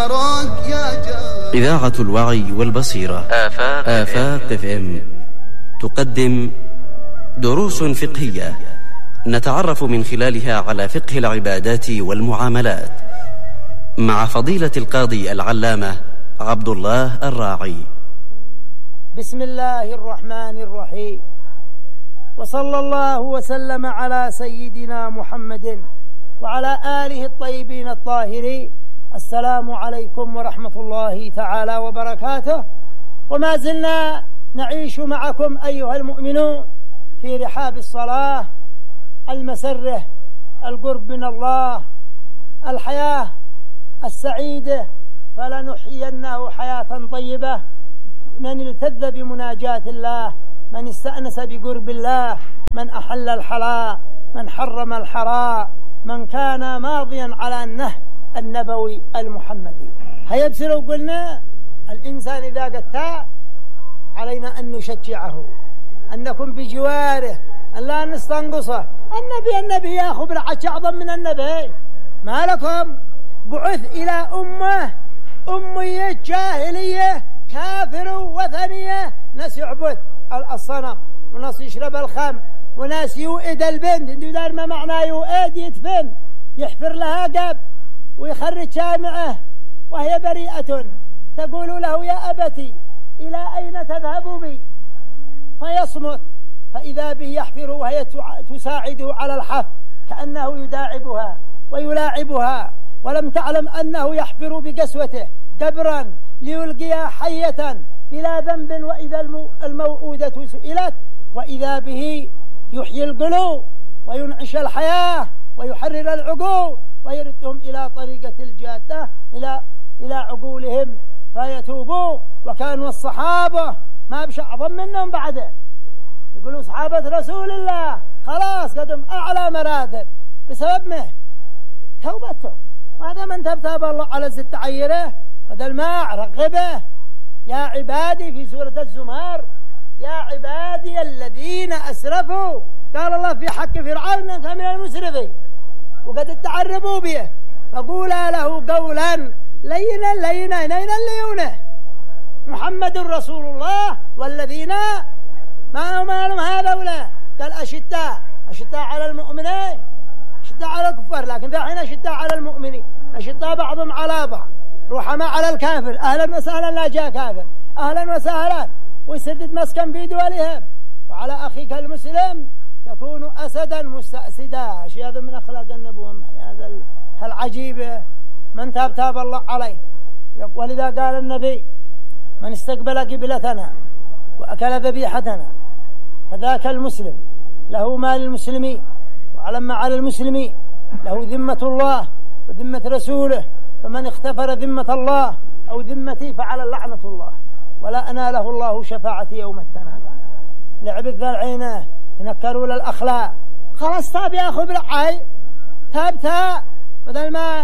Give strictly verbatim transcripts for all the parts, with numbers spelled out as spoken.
إذاعة الوعي والبصيرة آفاق, آفاق اف ام تقدم دروس فقهية نتعرف من خلالها على فقه العبادات والمعاملات مع فضيلة القاضي العلامة عبد الله الراعي. بسم الله الرحمن الرحيم، وصلى الله وسلم على سيدنا محمد وعلى آله الطيبين الطاهرين. السلام عليكم ورحمة الله تعالى وبركاته. وما زلنا نعيش معكم أيها المؤمنون في رحاب الصلاة، المسرة، القرب من الله، الحياة السعيدة، فلنحيينه حياة طيبة. من التذ بمناجاة الله، من استأنس بقرب الله، من أحل الحلال، من حرم الحرام، من كان ماضيا على النهج النبوي المحمدي. هيبسر وقلنا الإنسان إذا قتى علينا أن نشجعه، أن نكون بجواره، أن لا نستنقصه. النبي النبي يا أخو برعش أعظم من النبي. ما لكم بعث إلى أمة أمية جاهلية كافر وثنية، ناس يعبد الصنم، وناس يشرب الخمر، وناس يوئد البنت. انتو دار ما معنى يوئد؟ يدفن، يحفر لها قب ويخرج جامعه وهي بريئة. تقول له يا أبتي إلى أين تذهب بي؟ فيصمت، فإذا به يحفر وهي تساعده على الحفر كأنه يداعبها ويلاعبها، ولم تعلم أنه يحفر بقسوته كبرا ليلقيها حية بلا ذنب. وإذا الموؤودة سئلت وإذا به يحيي القلوب وينعش الحياة ويحرر العقول ويردهم إلى طريقة الجادة، إلى إلى عقولهم فيتوبوا. وكانوا الصحابة ما بش أعظم منهم بعده، يقولوا صحابة رسول الله خلاص قدم أعلى مراتب بسبب ما توبته. وهذا من تبتاب الله على زد عيره بدل ما رغبه. يا عبادي في سورة الزمر، يا عبادي الذين أسرفوا، قال الله في حق فرعون أنت من المسرفين وقد تعربوا به، فقولا له قولا لينا لينا لينا ليونه. محمد رسول الله والذين ما هم هذولا، قال أشداء أشداء على المؤمنين، أشداء على الكفار، لكن في حين أشداء على المؤمنين، أشداء بعضهم على بعض، رحماء على الكافر. أهلا وسهلا، لا جاء كافر أهلا وسهلا، ويسدد مسكن في دولهم. وعلى أخيك المسلم تكون أسدا مستأسدا. شيء هذا من أخلاق النبوة، هذا العجيب من تاب تاب الله عليه. ولذا قال النبي من استقبل قبلتنا وأكل ذبيحتنا فذاك المسلم له مال المسلمين وعلم على المسلمين، له ذمة الله وذمة رسوله، فمن اختفر ذمة الله أو ذمتي فعلى لعنة الله ولا أناله الله شفاعتي يوم التناد. لعب الذرعين تنكروا للأخلاق. خلاص تاب يا أخو بالعاي، تاب تاب، بدل ما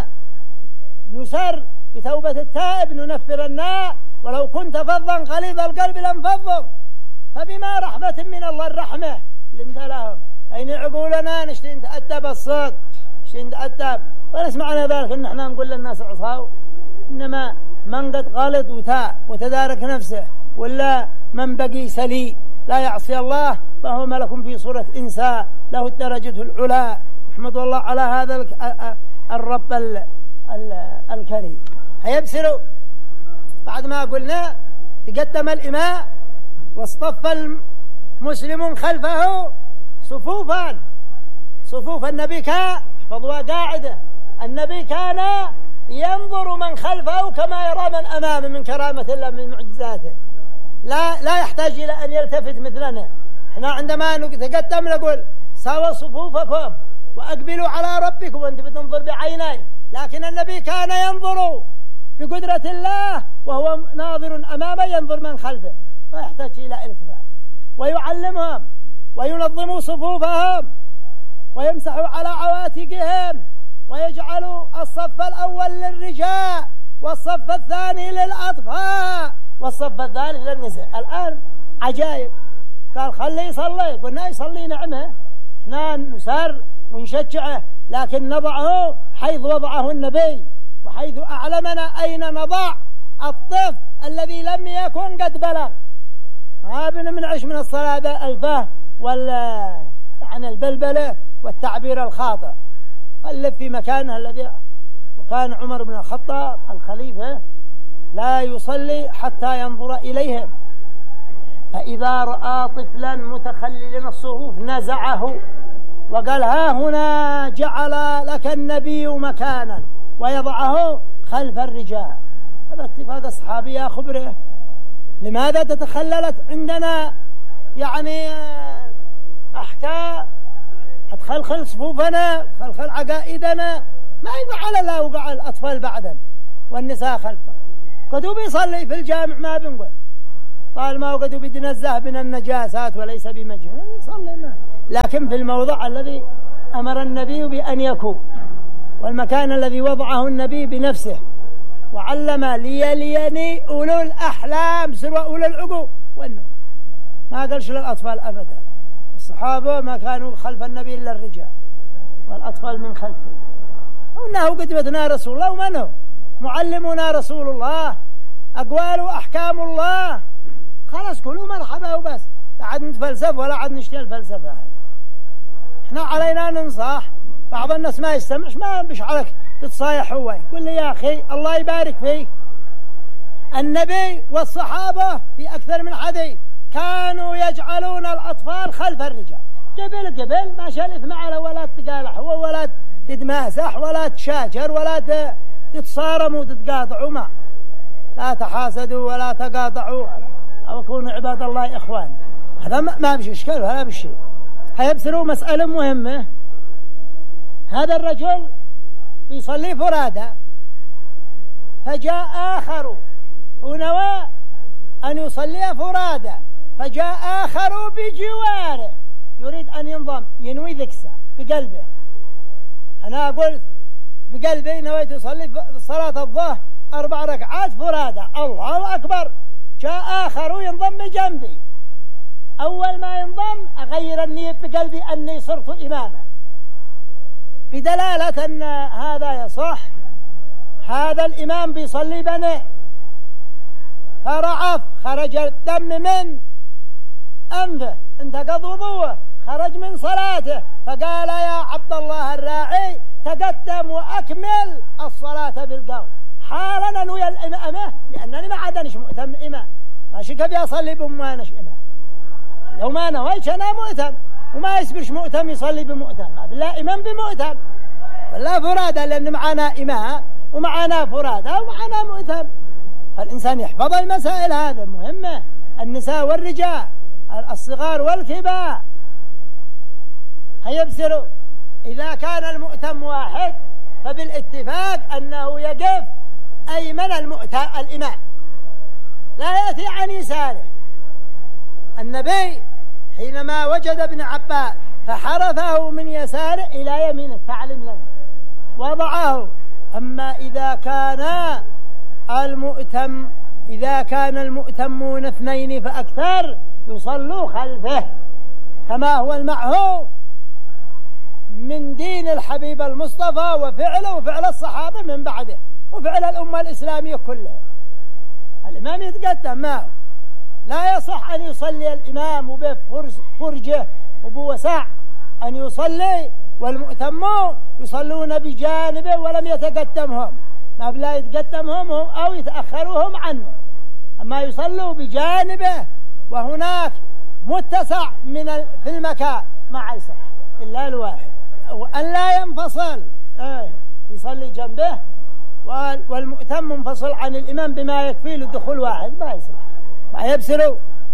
نسر بتوبة التائب ننفر النار. ولو كنت فظا غليظ القلب لانفضوا، فبما رحمة من الله الرحمة لنت لهم. أين عقولنا نشتي نتأدب الصدق، نشتي نتأدب. ونسمعنا ذلك إن احنا نقول للناس عصاو، إنما من قد غلط وتاء وتدارك نفسه، ولا من بقي سليم لا يعصي الله، فهو ملك في صورة إنسان له الدرجة العلا. نحمد الله على هذا الرب الكريم. هيبسروا بعد ما قلنا تقدم الإمام واصطف المسلمون خلفه صفوفا صفوف. النبي كان فضوى قاعدة، النبي كان ينظر من خلفه كما يرى من أمامه من كرامة الله من معجزاته. لا لا يحتاج إلى أن يلتفت مثلنا. احنا عندما نتقدم نقول ساووا صفوفكم وأقبلوا على ربكم وانت بتنظر بعيني، لكن النبي كان ينظر بقدرة الله وهو ناظر أمامه ينظر من خلفه، ما يحتاج إلى التفات. ويعلمهم وينظم صفوفهم ويمسحوا على عواتقهم ويجعلوا الصف الأول للرجال والصف الثاني للأطفال والصف الثالث للنساء. الآن عجائب، قال خليه يصلي، قلنا يصلي نعمه، احنا نسر ونشجعه، لكن نضعه حيث وضعه النبي وحيث أعلمنا أين نضع الطفل الذي لم يكن قد بلغ. ما بنمنعش من الصلاة الفهم ولا يعني البلبلة والتعبير الخاطئ، خلف في مكانه الذي. وكان عمر بن الخطاب الخليفة لا يصلي حتى ينظر إليهم، فإذا رأى طفلا متخللا الصفوف نزعه وقال ها هنا جعل لك النبي مكانا ويضعه خلف الرجال. هذا اتفاق الصحابي يا خبره. لماذا تتخللت عندنا يعني أحكام تخلخل صفوفنا تخلخل عقائدنا؟ ما يفعل لا وقع الأطفال بعدنا والنساء خلفه. قدوا بيصلي في الجامع ما بنقول قال ما قدوا بيتنزه من النجاسات وليس بمجنون يصلي ما. لكن في الموضع الذي أمر النبي بأن يكون والمكان الذي وضعه النبي بنفسه وعلم ليليني أولو الأحلام سروا أولو العقول والنور. ما قالش للأطفال أبدا. الصحابة ما كانوا خلف النبي إلا الرجال والأطفال من خلفه. وإنه قدوتنا رسول الله ومنه معلمنا رسول الله أقوال وأحكام الله. خلاص كلوا مرحبا وبس، لا عاد نتفلسف ولا عاد نشتري الفلسفة. احنا علينا ننصح. بعض الناس ما يستمعش ما بيشعرك تتصايح هو يقول لي يا أخي الله يبارك فيك النبي والصحابة في أكثر من حديث كانوا يجعلون الأطفال خلف الرجال. قبل قبل ما شاء الإثم على ولا تقالح ولا تتماسح ولا تشاجر ولا تتصارموا وتتقاطعوا. ما لا تحاسدوا ولا تقاطعوا أو كونوا عباد الله إخوان. هذا ما بشي إشكال ولا بشي. هيبصروا مسألة مهمة. هذا الرجل يصلي فرادى فجاء آخر ونوى أن يصلي فرادى فجاء آخر بجواره يريد أن ينضم ينوي ذكسة بقلبه. أنا قلت بقلبي نويت يصلي صلاة الظهر أربع ركعات فرادى الله أكبر. جاء آخر ينضم بجنبي. أول ما ينضم أغير النية بقلبي أني صرت إماما بدلالة أن هذا يصح. هذا الإمام بيصلي بني فرعف خرج الدم من أنفه انتقض وضوءه خرج من صلاته فقال يا عبد الله الراعي تقدم وأكمل الصلاة بالقول. حالا أنوي الإمامة لأنني ما عادنش مؤتم إمام ماشي كيف يصلي بموانش إمام. لو ما نويتش أنا مؤتم وما يصبرش مؤتم يصلي بمؤتم ما بالله إمام بمؤتم ولا فرادة لأن معنا إمام ومعنا فرادة ومعنا مؤتم. فالإنسان يحفظ المسائل هذا مهمة. النساء والرجال الصغار والكبار هيبصروا. إذا كان المؤتم واحد فبالاتفاق أنه يقف أيمن المؤتم الإمام لا يأتي عن يساره. النبي حينما وجد ابن عباس فحرفه من يساره إلى يمين التعليم لنا وضعه. أما إذا كان المؤتم إذا كان المؤتمون اثنين فأكثر يصلوا خلفه كما هو المعهود من دين الحبيب المصطفى وفعله وفعل الصحابة من بعده وفعل الأمة الإسلامية كلها. الإمام يتقدم معه لا يصح أن يصلي الإمام وبفرجه وبوسع أن يصلي والمؤتمون يصلون بجانبه ولم يتقدمهم ما بلا يتقدمهم أو يتأخروهم عنه. أما يصلوا بجانبه وهناك متسع من في المكان ما يصح إلا الواحد وأن لا ينفصل اه يصلي جنبه والمؤتم منفصل عن الإمام بما يكفي للدخول واحد ما يصح ما يبصروا.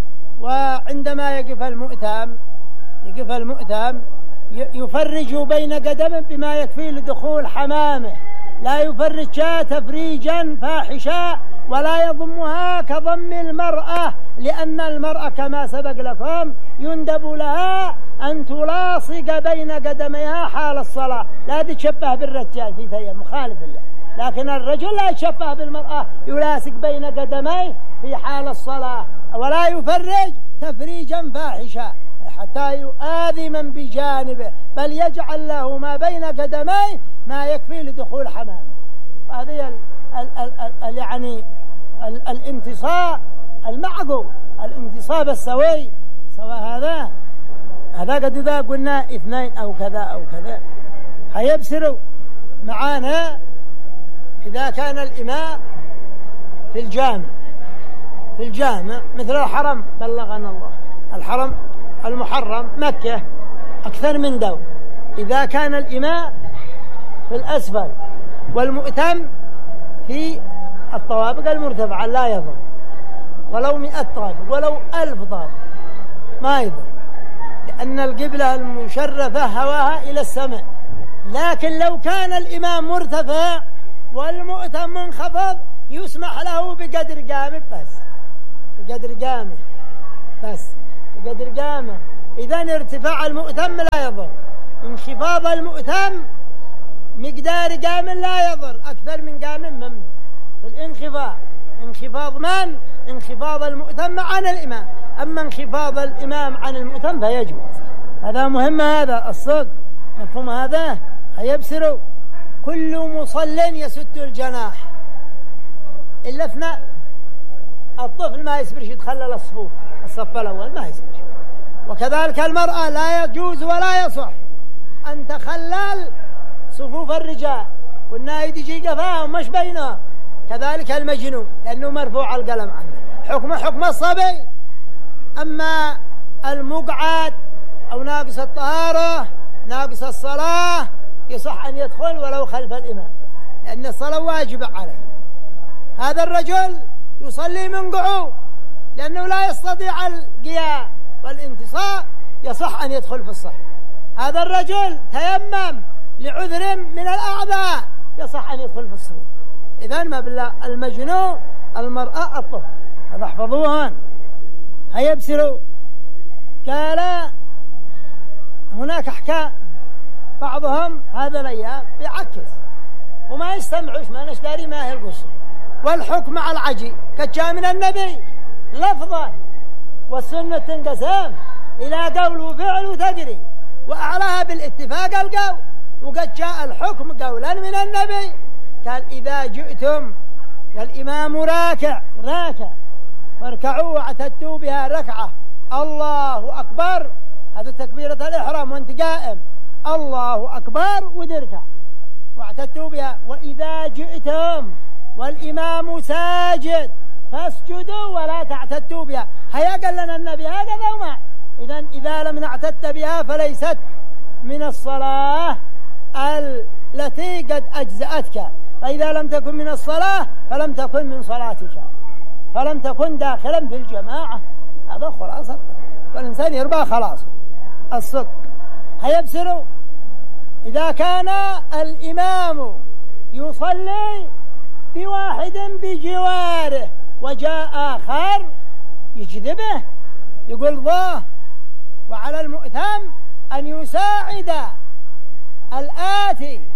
وعندما يقف المؤتم يقف المؤتم يفرج بين قدمه بما يكفي لدخول حمامه لا يفرجها تفريجا فاحشا ولا يضمها كضم المرأة لأن المرأة كما سبق لكم يندب لها أن تلاصق بين قدميها حال الصلاة لا تتشبه بالرجال في تيم مخالف له. لكن الرجل لا يتشبه بالمرأة يلاصق بين قدميه في حال الصلاة ولا يفرج تفريجا فاحشا حتى يؤذي من بجانبه بل يجعل له ما بين قدميه ما يكفي لدخول حمامه. هذه ال ال ال ال يعني ال الانتصاب المعقول، الانتصاب السوي، سواء هذا هذا قد إذا قلنا اثنين أو كذا أو كذا هيبصروا معانا. إذا كان الإمام في الجامع في الجامع مثل الحرم بلغنا الله، الحرم المحرم مكة أكثر من دور، إذا كان الإمام في الأسفل والمؤتم في الطوابق المرتفعة لا يضر، ولو مئة طابق ولو ألف طابق ما يضر، لأن القبلة المشرفة هواها إلى السماء. لكن لو كان الإمام مرتفع والمؤتم منخفض يسمح له بقدر قامه بس، بقدر قامه بس، بقدر قامه. إذن ارتفاع المؤتم لا يضر، انخفاض المؤتم مقدار قام لا يضر، أكثر من قام ممنوع. الانخفاض انخفاض من؟ انخفاض المؤتم عن الإمام، أما انخفاض الإمام عن المؤتم فيجوز. هذا مهم، هذا الصدق، مفهوم هذا؟ هيبصروا كل مصل يسد الجناح إلا اثناء الطفل ما يسبرش يتخلل الصفوف، الصف الأول ما يسبرش. وكذلك المرأة لا يجوز ولا يصح أن تخلل صفوف الرجال والنايد يجي قفاها ومش بينها. كذلك المجنون لأنه مرفوع القلم عنه، حكم حكم الصبي. أما المقعد أو ناقص الطهارة ناقص الصلاة يصح أن يدخل ولو خلف الإمام، لأن الصلاة واجب عليه. هذا الرجل يصلي من قعود لأنه لا يستطيع القيام والانتصاب، يصح أن يدخل في الصف. هذا الرجل تيمم لعذر من الأعضاء، يصح أن يدخل في الصف. إذن ما بالله المجنون المرأة الطفل، هذا احفظوها. هيبصروا قال هناك أحكام بعضهم هذا الأيام بيعكس وما يستمعوش، ما نشداري ما هي القصة. والحكم مع العجي كجاء من النبي لفظا، والسنة تنقسم إلى قول وفعل وتجري، وأعلاها بالاتفاق القول. وقد جاء الحكم قولا من النبي قال إذا جئتم والإمام راكع راكع فاركعوا واعتدوا بها ركعة، الله أكبر، هذا تكبيرة الإحرام وانت قائم، الله أكبر ودركع واعتدوا بها. وإذا جئتم والإمام ساجد فاسجدوا ولا تعتدوا بها. هيا قال لنا النبي هكذا وما. إذن إذا لم نعتد بها فليست من الصلاة التي قد أجزأتك، فإذا لم تكن من الصلاة فلم تكن من صلاتك، فلم تكن داخلا في الجماعة. هذا خلاصة، والإنسان يربى خلاص الصدق. هيبصروا إذا كان الإمام يصلي بواحد بجواره وجاء آخر يجذبه يقول ضاه، وعلى المؤتم أن يساعد الآتي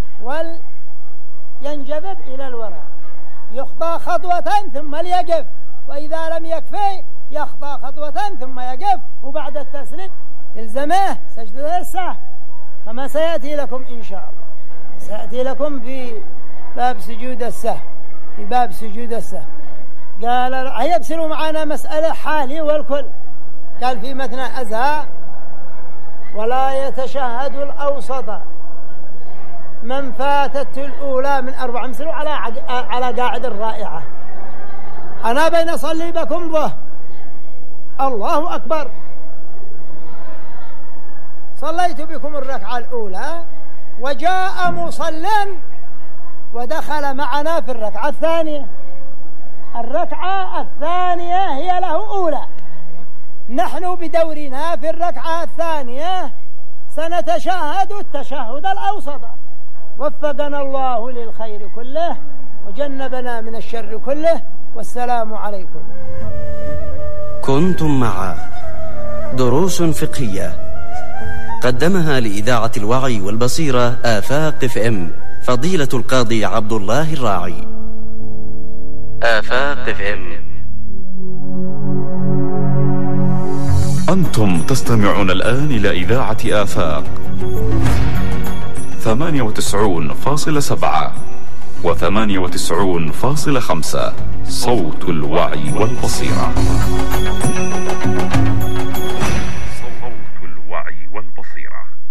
وينجذب إلى الوراء، يخطى خطوة ثم ليقف، وإذا لم يكفي يخطى خطوة ثم يقف، وبعد التسليم يلزمه سجدة السهو كما سيأتي لكم إن شاء الله، سيأتي لكم في باب سجود السهو، في باب سجود السهو. قال هيبصروا معنا مسألة حالي والكل. قال في مثنى أزهى ولا يتشهد الأوسط من فاتت الأولى من أربع. امثلوا على على قاعدة رائعة. أنا بين أصلي بكم ظهر، الله أكبر، صليت بكم الركعة الأولى وجاء مصل ودخل معنا في الركعة الثانية. الركعة الثانية هي له أولى، نحن بدورنا في الركعة الثانية سنتشهد التشهد الأوسط. وفقنا الله للخير كله وجنبنا من الشر كله، والسلام عليكم. كنتم مع دروس فقهية قدمها لإذاعة الوعي والبصيرة آفاق اف ام فضيلة القاضي عبد الله الراعي. آفاق اف ام. أنتم تستمعون الآن إلى إذاعة آفاق ثمانية وتسعون فاصلة سبعة وثمانية وتسعون فاصلة خمسة صوت الوعي والبصيرة. صوت الوعي والبصيرة.